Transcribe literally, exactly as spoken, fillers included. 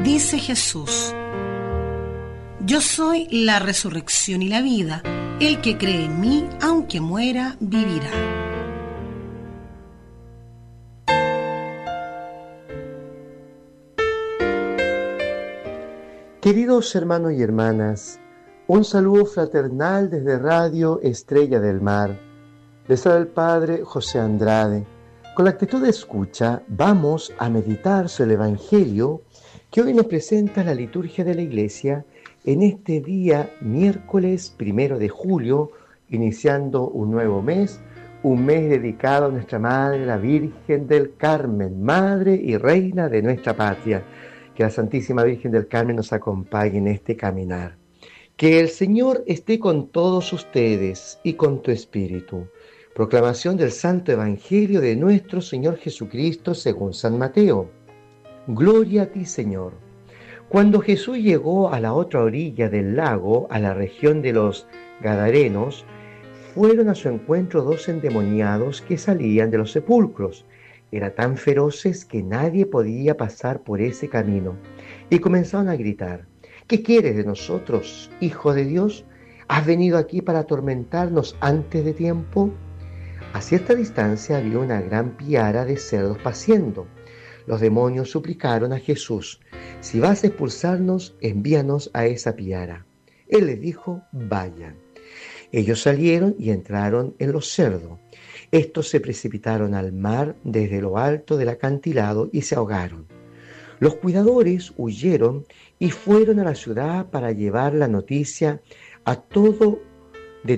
Dice Jesús: yo soy la resurrección y la vida. El que cree en mí, aunque muera, vivirá. Queridos hermanos y hermanas, un saludo fraternal desde Radio Estrella del Mar. Les habla el Padre José Andrade. Con la actitud de escucha vamos a meditar sobre el Evangelio que hoy nos presenta la liturgia de la Iglesia en este día miércoles primero de julio, iniciando un nuevo mes, un mes dedicado a nuestra Madre, la Virgen del Carmen, Madre y Reina de nuestra patria. Que la Santísima Virgen del Carmen nos acompañe en este caminar. Que el Señor esté con todos ustedes y con tu espíritu. Proclamación del Santo Evangelio de nuestro Señor Jesucristo según San Mateo. Gloria a ti, Señor. Cuando Jesús llegó a la otra orilla del lago, a la región de los Gadarenos, fueron a su encuentro dos endemoniados que salían de los sepulcros. Eran tan feroces que nadie podía pasar por ese camino. Y comenzaron a gritar: ¿qué quieres de nosotros, Hijo de Dios? ¿Has venido aquí para atormentarnos antes de tiempo? A cierta distancia había una gran piara de cerdos paciendo. Los demonios suplicaron a Jesús: si vas a expulsarnos, envíanos a esa piara. Él les dijo: vayan. Ellos salieron y entraron en los cerdos. Estos se precipitaron al mar desde lo alto del acantilado y se ahogaron. Los cuidadores huyeron y fueron a la ciudad para llevar la noticia a todo